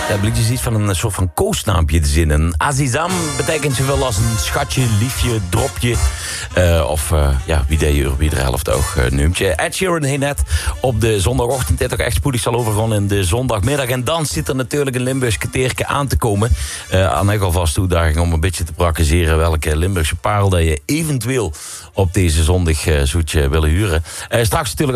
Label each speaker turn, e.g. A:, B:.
A: Dat blijkt dus iets van een soort van koosnaampje te zinnen. Azizam betekent zoveel als een schatje, liefje, dropje. Wie de helft ook neemt. Ed Sheeran heen net op de zondagochtend. Dit ook echt spoedig zal overgaan in de zondagmiddag. En dan zit er natuurlijk een Limburgs keteerke aan te komen. Aan ik alvast toedaging om een beetje te praktiseren welke Limburgse parel dat je eventueel op deze zondag zoetje willen huren. Straks natuurlijk